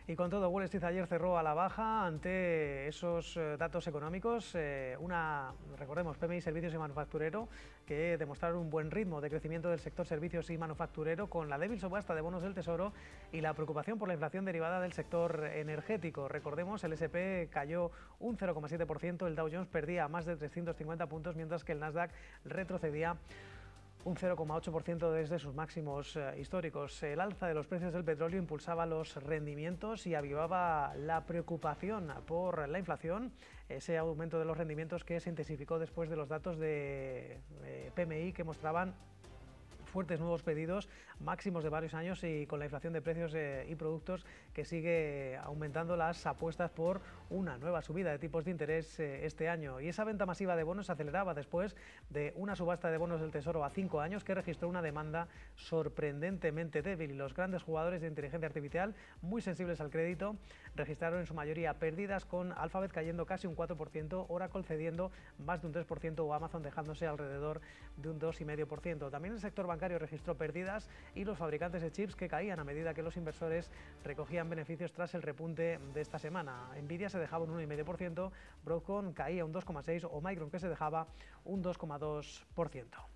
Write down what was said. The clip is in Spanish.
Y con todo, Wall Street ayer cerró a la baja ante esos datos económicos. Recordemos, PMI Servicios y Manufacturero, que demostraron un buen ritmo de crecimiento del sector servicios y manufacturero, con la débil subasta de bonos del Tesoro y la preocupación por la inflación derivada del sector energético. Recordemos, el S&P cayó un 0,7%, el Dow Jones perdía más de 350 puntos, mientras que el Nasdaq retrocedía un 0,8% desde sus máximos históricos. El alza de los precios del petróleo impulsaba los rendimientos y avivaba la preocupación por la inflación, ese aumento de los rendimientos que se intensificó después de los datos de PMI que mostraban fuertes nuevos pedidos, máximos de varios años, y con la inflación de precios y productos que sigue aumentando las apuestas por una nueva subida de tipos de interés este año. Y esa venta masiva de bonos se aceleraba después de una subasta de bonos del Tesoro a 5 años que registró una demanda sorprendentemente débil, y los grandes jugadores de inteligencia artificial, muy sensibles al crédito, registraron en su mayoría pérdidas, con Alphabet cayendo casi un 4%, Oracle cediendo más de un 3% o Amazon dejándose alrededor de un 2,5%. También el sector bancario registró pérdidas, y los fabricantes de chips que caían a medida que los inversores recogían beneficios tras el repunte de esta semana. Nvidia se dejaba un 1,5%, Broadcom caía un 2,6% o Micron, que se dejaba un 2,2%.